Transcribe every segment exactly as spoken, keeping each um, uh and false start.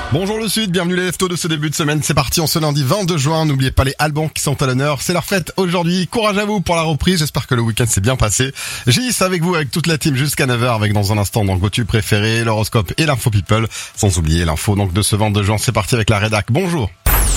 Bonjour le Sud, bienvenue les leftos de ce début de semaine. C'est parti en ce lundi vingt-deux juin. N'oubliez pas les Albans qui sont à l'honneur. C'est leur fête aujourd'hui. Courage à vous pour la reprise. J'espère que le week-end s'est bien passé. Gis avec vous, avec toute la team jusqu'à neuf heures, avec dans un instant donc vos tubes préférés, l'horoscope et l'info people. Sans oublier l'info donc de ce vingt-deux juin. C'est parti avec la rédac. Bonjour.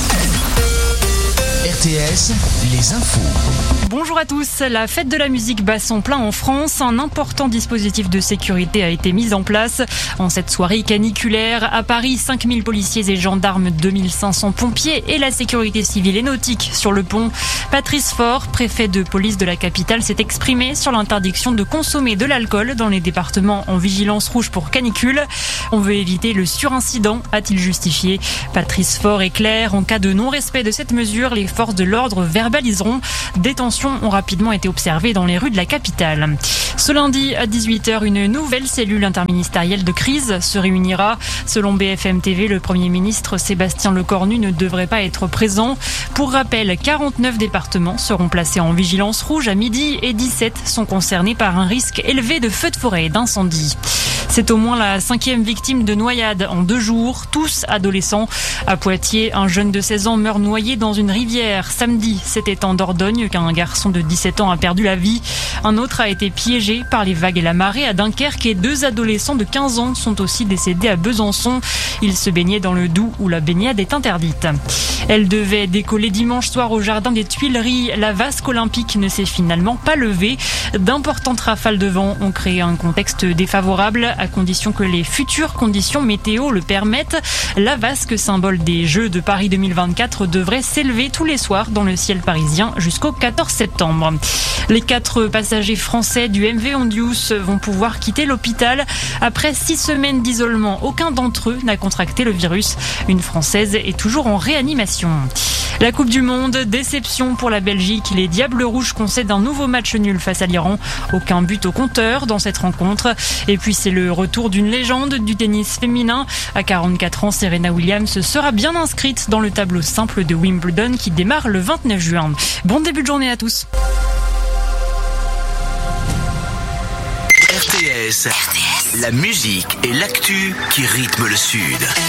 R T S, les infos. Bonjour à tous. La fête de la musique bat son plein en France. Un important dispositif de sécurité a été mis en place. En cette soirée caniculaire, à Paris, cinq mille policiers et gendarmes, deux mille cinq cents pompiers et la sécurité civile et nautique sur le pont. Patrice Faure, préfet de police de la capitale, s'est exprimé sur l'interdiction de consommer de l'alcool dans les départements en vigilance rouge pour canicule. On veut éviter le surincident, a-t-il justifié. Patrice Faure est clair, en cas de non-respect de cette mesure, les forces de l'ordre verbaliseront. Des tensions ont rapidement été observées dans les rues de la capitale. Ce lundi à dix-huit heures, une nouvelle cellule interministérielle de crise se réunira. Selon B F M T V, le Premier ministre Sébastien Lecornu ne devrait pas être présent. Pour rappel, quarante-neuf départements seront placés en vigilance rouge à midi et dix-sept sont concernés par un risque élevé de feux de forêt et d'incendie. C'est au moins la cinquième victime de noyade en deux jours, tous adolescents. À Poitiers, un jeune de seize ans meurt noyé dans une rivière. Samedi, c'était en Dordogne qu'un garçon de dix-sept ans a perdu la vie. Un autre a été piégé par les vagues et la marée à Dunkerque et deux adolescents de quinze ans sont aussi décédés à Besançon. Ils se baignaient dans le Doubs où la baignade est interdite. Elle devait décoller dimanche soir au jardin des Tuileries. La vasque olympique ne s'est finalement pas levée. D'importantes rafales de vent ont créé un contexte défavorable à condition que les futures conditions météo le permettent. La vasque, symbole des Jeux de Paris deux mille vingt-quatre, devrait s'élever tous les soirs dans le ciel parisien jusqu'au quatorze septembre. Les quatre passagers français du M V Ondius vont pouvoir quitter l'hôpital. Après six semaines d'isolement, aucun d'entre eux n'a contracté le virus. Une Française est toujours en réanimation. La Coupe du Monde, déception pour la Belgique. Les Diables Rouges concèdent un nouveau match nul face à l'Iran. Aucun but au compteur dans cette rencontre. Et puis c'est le retour d'une légende du tennis féminin. À quarante-quatre ans, Serena Williams sera bien inscrite dans le tableau simple de Wimbledon qui démarre le vingt-neuf juin. Bon début de journée à tous. R T S, la musique et l'actu qui rythment le Sud.